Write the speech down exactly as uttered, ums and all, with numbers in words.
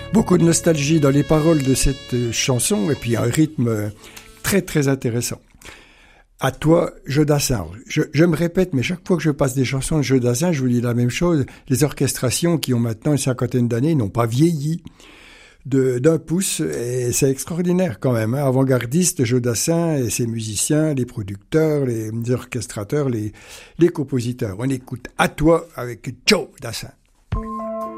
Beaucoup de nostalgie dans les paroles de cette chanson et puis un rythme très très intéressant. À toi, Jodassin. Je, je me répète, mais chaque fois que je passe des chansons de Jodassin, je vous dis la même chose. Les orchestrations qui ont maintenant une cinquantaine d'années n'ont pas vieilli de, d'un pouce et c'est extraordinaire quand même. Hein. Avant-gardiste, Jodassin et ses musiciens, les producteurs, les orchestrateurs, les, les compositeurs. On écoute À toi avec Jodassin.